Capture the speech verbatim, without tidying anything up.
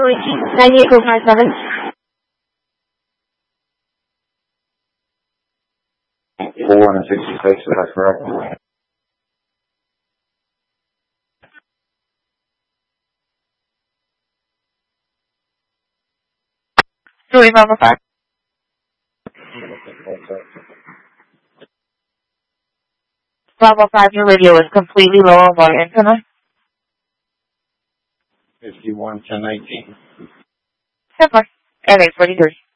ninety-eight point five seven. four and sixty-six, is that correct? Three Bravo five. Bravo five, your radio is completely low on water antenna. fifty-one, ten nineteen. Ten four. And eight forty-three.